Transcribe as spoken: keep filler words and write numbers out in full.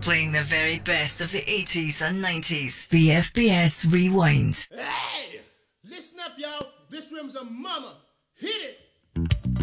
playing the very best of the eighties and nineties. B F B S Rewind. Hey! Listen up, y'all. This room's a mama. Hit it!